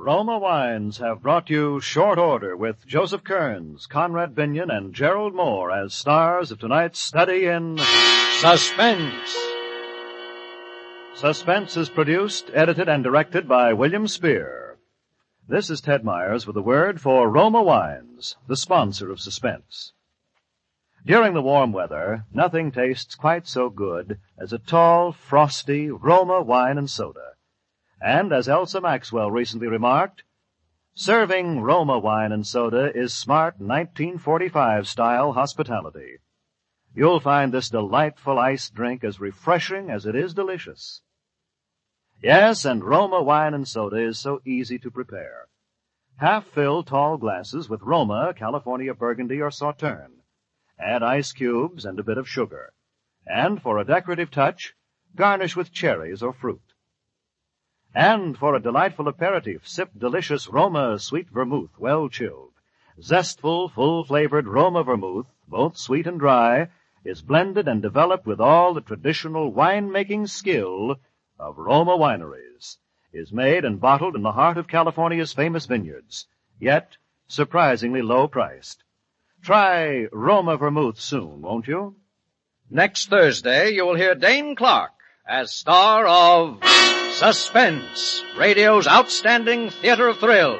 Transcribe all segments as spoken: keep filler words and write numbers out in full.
Roma Wines have brought you Short Order with Joseph Kearns, Conrad Binion, and Gerald Moore as stars of tonight's study in Suspense. Suspense is produced, edited, and directed by William Spear. This is Ted Myers with a word for Roma Wines, the sponsor of Suspense. During the warm weather, nothing tastes quite so good as a tall, frosty Roma wine and soda. And as Elsa Maxwell recently remarked, serving Roma wine and soda is smart nineteen forty-five style hospitality. You'll find this delightful iced drink as refreshing as it is delicious. Yes, and Roma wine and soda is so easy to prepare. Half-fill tall glasses with Roma, California Burgundy, or Sauterne. Add ice cubes and a bit of sugar. And for a decorative touch, garnish with cherries or fruit. And for a delightful aperitif, sip delicious Roma sweet vermouth, well chilled. Zestful, full-flavored Roma vermouth, both sweet and dry, is blended and developed with all the traditional wine-making skill of Roma wineries, is made and bottled in the heart of California's famous vineyards, yet surprisingly low-priced. Try Roma vermouth soon, won't you? Next Thursday, you will hear Dane Clark as star of Suspense, radio's outstanding theater of thrills.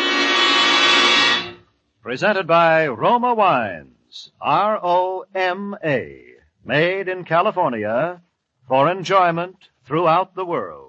Presented by Roma Wines, R O M A, made in California for enjoyment throughout the world.